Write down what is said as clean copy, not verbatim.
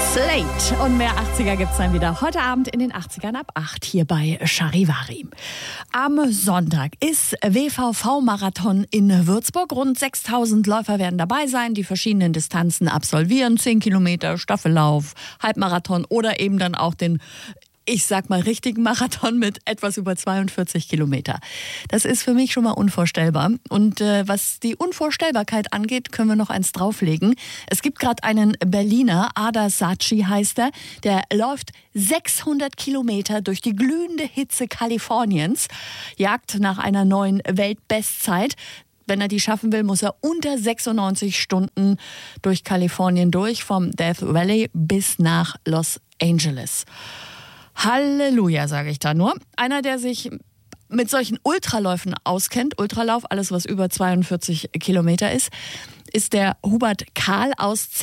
Slate und mehr 80er gibt's dann wieder heute Abend in den 80ern ab 8 hier bei Charivari. Am Sonntag ist WVV-Marathon in Würzburg. Rund 6000 Läufer werden dabei sein, die verschiedenen Distanzen absolvieren. 10 Kilometer, Staffellauf, Halbmarathon oder eben dann auch den, ich sag mal, richtigen Marathon mit etwas über 42 Kilometer. Das ist für mich schon mal unvorstellbar. Und was die Unvorstellbarkeit angeht, können wir noch eins drauflegen. Es gibt gerade einen Berliner, Ada Saci heißt er, der läuft 600 Kilometer durch die glühende Hitze Kaliforniens, jagt nach einer neuen Weltbestzeit. Wenn er die schaffen will, muss er unter 96 Stunden durch Kalifornien durch, vom Death Valley bis nach Los Angeles. Halleluja, sage ich da nur. Einer, der sich mit solchen Ultraläufen auskennt, Ultralauf, alles was über 42 Kilometer ist der Hubert Kahl aus